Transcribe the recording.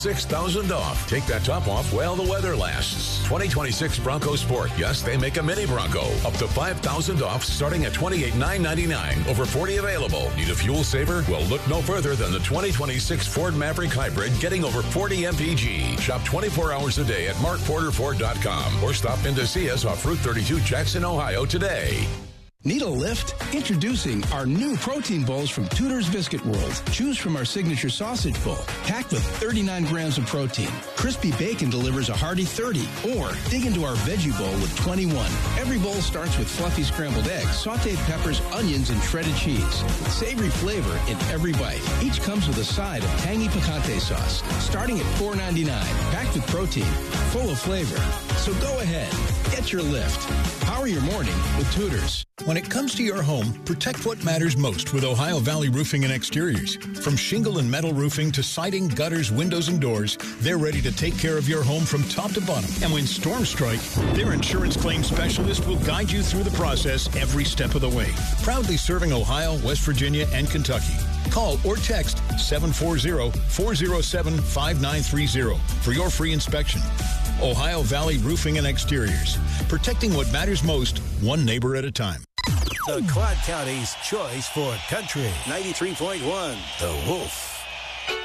$6,000 off. Take that top off while the weather lasts. 2026 Bronco Sport. Yes, they make a mini Bronco. Up to $5,000 off starting at $28,999. Over 40 available. Need a fuel saver? Well, look no further than the 2026 Ford Maverick Hybrid getting over 40 mpg. Shop 24 hours a day at markporterford.com or stop in to see us off Route 32 Jackson, Ohio today. Need a lift? Introducing our new protein bowls from Tudor's Biscuit World. Choose from our signature sausage bowl, packed with 39 grams of protein. Crispy bacon delivers a hearty 30. Or dig into our veggie bowl with 21. Every bowl starts with fluffy scrambled eggs, sauteed peppers, onions, and shredded cheese. With savory flavor in every bite. Each comes with a side of tangy picante sauce, starting at $4.99. Packed with protein, full of flavor. So go ahead, get your lift. Power your morning with Tudor's. When it comes to your home, protect what matters most with Ohio Valley Roofing and Exteriors. From shingle and metal roofing to siding, gutters, windows, and doors, they're ready to take care of your home from top to bottom. And when storms strike, their insurance claim specialist will guide you through the process every step of the way. Proudly serving Ohio, West Virginia, and Kentucky. Call or text 740-407-5930 for your free inspection. Ohio Valley Roofing and Exteriors. Protecting what matters most, one neighbor at a time. The Quad County's choice for country. 93.1 The Wolf.